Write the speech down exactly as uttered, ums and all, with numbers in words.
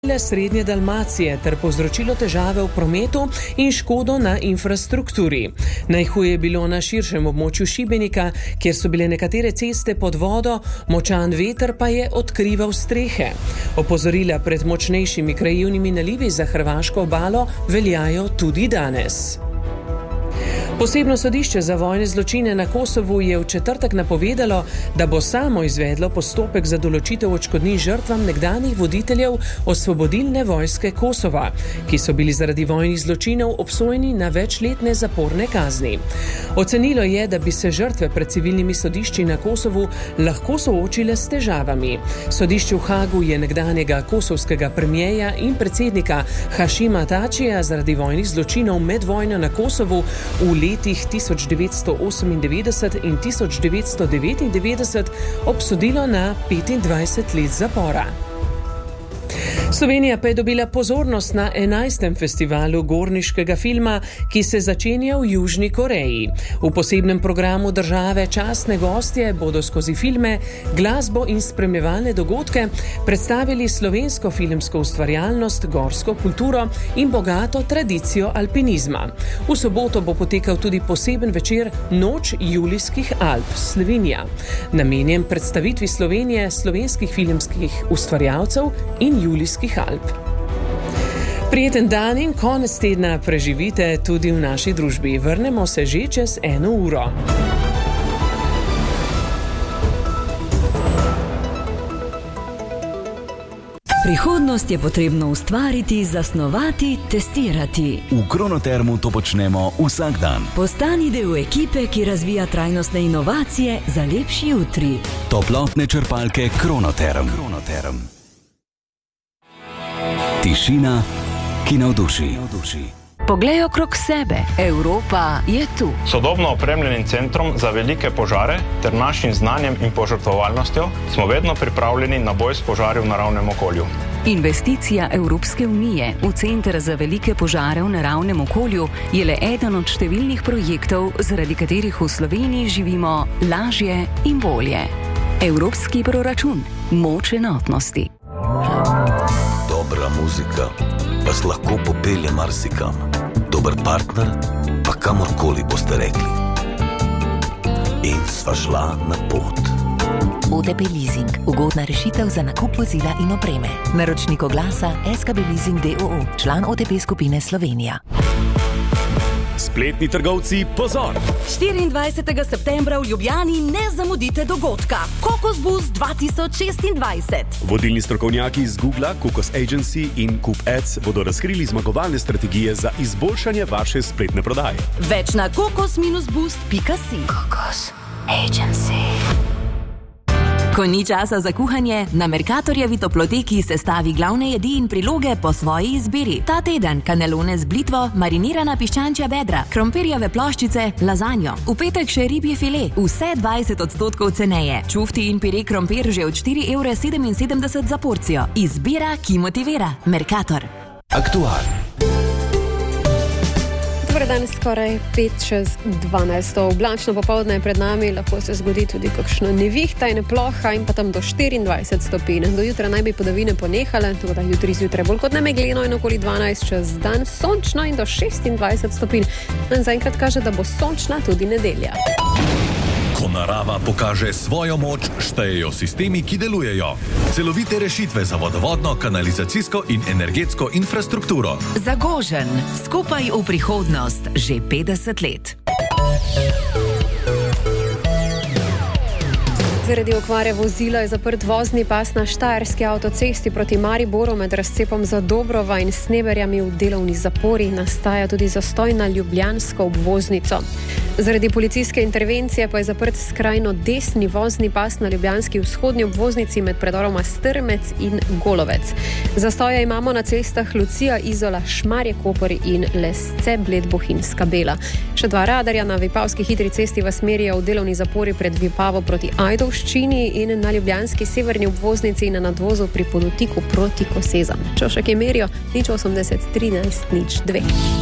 Srednje Dalmacije ter povzročilo težave v prometu in škodo na infrastrukturi. Najhuje je bilo na širšem območju Šibenika, kjer so bile nekatere ceste pod vodo, močan veter pa je odkrival strehe. Opozorila pred močnejšimi krajevnimi nalivi za hrvaško obalo veljajo tudi danes. Posebno sodišče za vojne zločine na Kosovu je v četrtek napovedalo, da bo samo izvedlo postopek za določitev odškodnin žrtvam nekdanjih voditeljev Osvobodilne vojske Kosova, ki so bili zaradi vojnih zločinov obsojeni na večletne zaporne kazni. Ocenilo je, da bi se žrtve pred civilnimi sodišči na Kosovu lahko soočile s težavami. Sodišče v Hagu je nekdanjega kosovskega premijeja in predsednika Hašima Tačija zaradi vojnih zločinov med vojno na Kosovu v letih tisoč devetsto osemindevetdeset in tisoč devetsto devetindevetdeset obsodilo na petindvajset let zapora. Slovenija pa je dobila pozornost na enajstem festivalu gorniškega filma, ki se začenja v Južni Koreji. V posebnem programu države častne gostje bodo skozi filme, glasbo in spremljevalne dogodke predstavili slovensko filmsko ustvarjalnost, gorsko kulturo in bogato tradicijo alpinizma. V soboto bo potekal tudi poseben večer Noč Julijskih Alp Slovenija, namenjen predstavitvi Slovenije, slovenskih filmskih ustvarjalcev in Julijskih Alp. Prijeten dan in konec tedna preživite tudi v naši družbi. Vrnemo se že čez eno uro. Prihodnost je potrebno ustvariti, zasnovati, testirati. V Kronotermu to počnemo vsak dan. Postani del ekipe, ki razvija trajnostne inovacije za lepši jutri. Toplotne črpalke Kronoterm. Kronoterm. Tišina, ki navduši. Poglej okrog sebe. Evropa je tu. Sodobno opremljenim centrom za velike požare ter našim znanjem in požrtvovalnostjo smo vedno pripravljeni na boj s požari v naravnem okolju. Investicija Evropske unije v Center za velike požare v naravnem okolju je le eden od številnih projektov, zaradi katerih v Sloveniji živimo lažje in bolje. Evropski proračun. Moč enotnosti. Dobra muzika vas lahko popelje marsikam. Dober partner pa kamorkoli boste rekli. In sva šla na pot. O T P Leasing. Ugodna rešitev za nakup vozila in opreme. Naročnik oglasa S K B Leasing d o o. Član O T P skupine Slovenija. Spletni trgovci, pozor! štiriindvajsetega septembra v Ljubljani ne zamudite dogodka. Kokosbus dva tisoč šestindvajset. Vodilni strokovnjaki iz Google, Kokos Agency in Coop Ads bodo razkrili zmagovalne strategije za izboljšanje vaše spletne prodaje. Več na kokos boost pika si. Kokos Agency. Ko ni časa za kuhanje, na Mercatorjevi toploteki sestavi glavne jedi in priloge po svoji izbiri. Ta teden kanelone z blitvo, marinirana piščančja bedra, krompirjeve ploščice, lazanjo. V petek še ribje file, vse dvajset odstotkov ceneje. Čufti in pire krompir že od štiri evre sedeminsedemdeset za porcijo. Izbira, ki motivira. Mercator. Aktual. Dobar dan, skoraj pet čez dvanajsto. Oblačno popoldne je pred nami, lahko se zgodi tudi kakšna nevihta in ploha in pa tam do štiriindvajset stopinj. Do jutra naj bi padavine ponehale, tako da jutri zjutraj bolj kot ne megleno in okoli dvanajst čez dan sončno in do šestindvajset stopinj. In zaenkrat kaže, da bo sončna tudi nedelja. Ko narava pokaže svojo moč, štejejo sistemi, ki delujejo. Celovite rešitve za vodovodno, kanalizacijsko in energetsko infrastrukturo. Zagožen. Skupaj v prihodnost. Že petdeset let. Zaradi okvare vozila je zaprt vozni pas na štajerski avtocesti proti Mariboru med razcepom za Dobrova in Sneberjami v delovni zapori. Nastaja tudi zastoj na ljubljansko obvoznico. Zaradi policijske intervencije pa je zaprt skrajno desni vozni pas na ljubljanski vzhodni obvoznici med predoroma Strmec in Golovec. Zastoja imamo na cestah Lucija, Izola, Šmarje, Koper in Lesce, Bled, Bohinjska Bela. Še dva radarja na Vipavski hitri cesti v smeri v delovni zapori pred Vipavo proti Ajdovščini in na ljubljanski severni obvoznici in na nadvozu pri Podotiku proti Kosezam. Čošek je merijo nič osemdeset trinajst nič dve.